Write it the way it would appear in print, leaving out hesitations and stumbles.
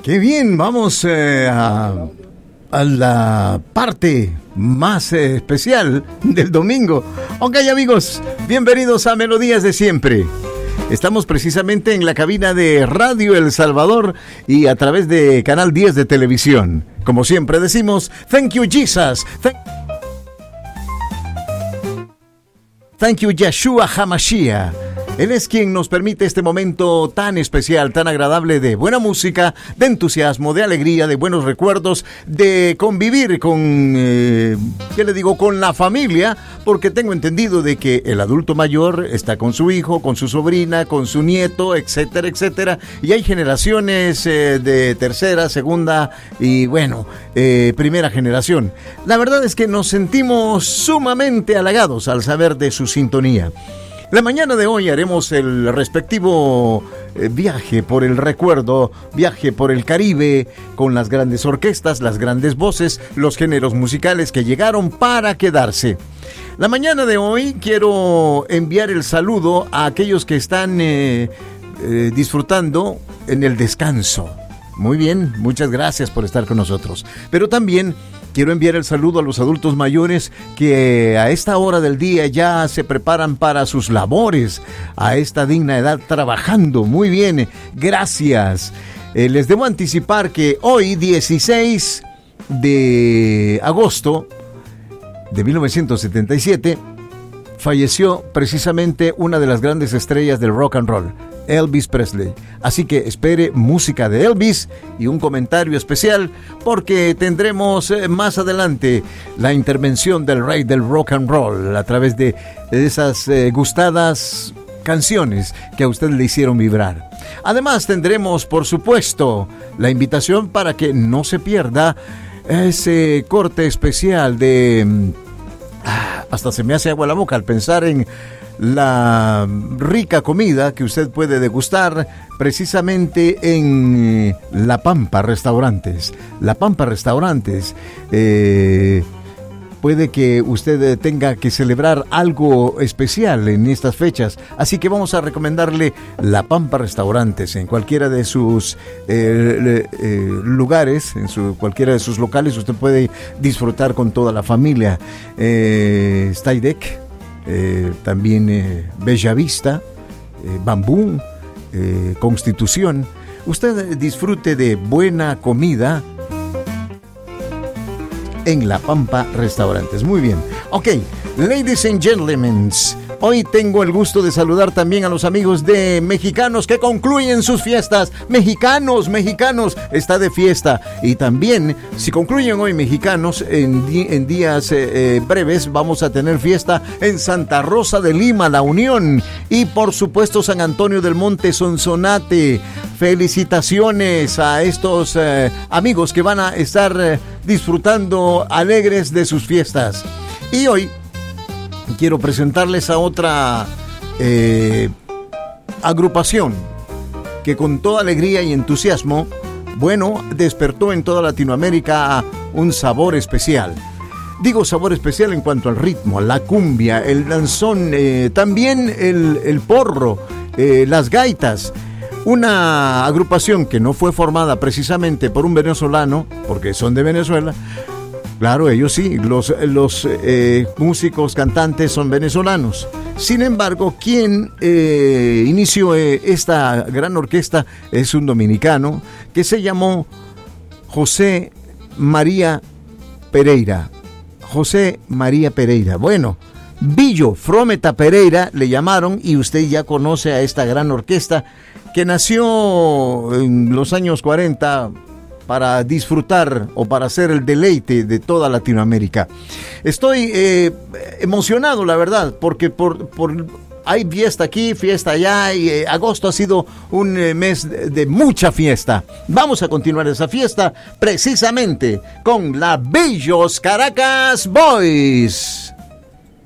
Qué bien, vamos a la parte más especial del domingo. Ok, amigos, bienvenidos a Melodías de Siempre. Estamos precisamente en la cabina de Radio El Salvador y a través de Canal 10 de televisión. Como siempre decimos, thank you Jesus, thank you Yeshua HaMashiach. Él es quien nos permite este momento tan especial, tan agradable de buena música, de entusiasmo, de alegría, de buenos recuerdos, de convivir con, con la familia, porque tengo entendido de que el adulto mayor está con su hijo, con su sobrina, con su nieto, etcétera, etcétera, y hay generaciones de tercera, segunda y primera generación. La verdad es que nos sentimos sumamente halagados al saber de su sintonía. La mañana de hoy haremos el respectivo viaje por el recuerdo, viaje por el Caribe, con las grandes orquestas, las grandes voces, los géneros musicales que llegaron para quedarse. La mañana de hoy quiero enviar el saludo a aquellos que están disfrutando en el descanso. Muy bien, muchas gracias por estar con nosotros. Pero también quiero enviar el saludo a los adultos mayores que a esta hora del día ya se preparan para sus labores, a esta digna edad trabajando. Muy bien, gracias. Les debo anticipar que hoy, 16 de agosto de 1977, falleció precisamente una de las grandes estrellas del rock and roll, Elvis Presley. Así que espere música de Elvis y un comentario especial, porque tendremos más adelante la intervención del rey del rock and roll a través de esas gustadas canciones que a usted le hicieron vibrar. Además tendremos, por supuesto, la invitación para que no se pierda ese corte especial de... hasta se me hace agua la boca al pensar en la rica comida que usted puede degustar precisamente en La Pampa Restaurantes. La Pampa Restaurantes, puede que usted tenga que celebrar algo especial en estas fechas, así que vamos a recomendarle La Pampa Restaurantes en cualquiera de sus lugares, cualquiera de sus locales. Usted puede disfrutar con toda la familia. Staidec, también Bella Vista, Bambú, Constitución. Usted disfrute de buena comida en La Pampa Restaurantes. Muy bien. Ok, ladies and gentlemen, hoy tengo el gusto de saludar también a los amigos de Mexicanos que concluyen sus fiestas. Mexicanos, está de fiesta. Y también, si concluyen hoy Mexicanos, en días breves vamos a tener fiesta en Santa Rosa de Lima, La Unión. Y por supuesto San Antonio del Monte, Sonsonate. Felicitaciones a estos amigos que van a estar disfrutando alegres de sus fiestas. Y hoy quiero presentarles a otra agrupación que con toda alegría y entusiasmo, despertó en toda Latinoamérica un sabor especial. Digo sabor especial en cuanto al ritmo, la cumbia, el danzón, también el porro, las gaitas. Una agrupación que no fue formada precisamente por un venezolano, porque son de Venezuela. Claro, ellos sí, los músicos, cantantes son venezolanos. Sin embargo, quien inició esta gran orquesta es un dominicano que se llamó José María Pereira. José María Pereira. Billo Frometa Pereira le llamaron, y usted ya conoce a esta gran orquesta que nació en los años 40 para disfrutar o para hacer el deleite de toda Latinoamérica. Estoy emocionado, la verdad, porque hay fiesta aquí, fiesta allá, y agosto ha sido un mes de mucha fiesta. Vamos a continuar esa fiesta precisamente con la Billos Caracas Boys.